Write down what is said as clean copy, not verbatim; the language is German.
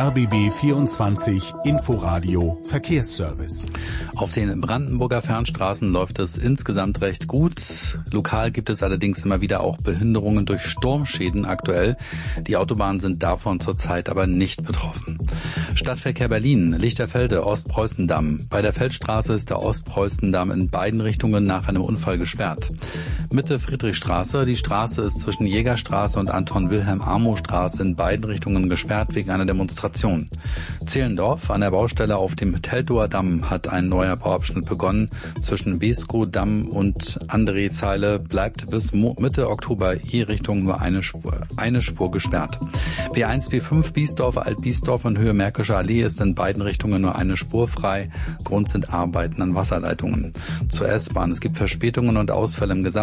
RBB 24 Inforadio Verkehrsservice. Auf den Brandenburger Fernstraßen läuft es insgesamt recht gut. Lokal gibt es allerdings immer wieder auch Behinderungen durch Sturmschäden aktuell. Die Autobahnen sind davon zurzeit aber nicht betroffen. Stadtverkehr Berlin, Lichterfelde, Ostpreußendamm. Bei der Feldstraße ist der Ostpreußendamm in beiden Richtungen nach einem Unfall gesperrt. Mitte Friedrichstraße, die Straße ist zwischen Jägerstraße und Anton-Wilhelm-Amo-Straße in beiden Richtungen gesperrt wegen einer Demonstration. Zehlendorf an der Baustelle auf dem Teltower Damm hat ein neuer Bauabschnitt begonnen. Zwischen Beskow-Damm und André-Zeile bleibt bis Mitte Oktober je Richtung nur eine Spur gesperrt. B1, B5 Biesdorf, Alt-Biesdorf in Höhe Märkische Allee ist in beiden Richtungen nur eine Spur frei. Grund sind Arbeiten an Wasserleitungen. Zur S-Bahn. Es gibt Verspätungen und Ausfälle im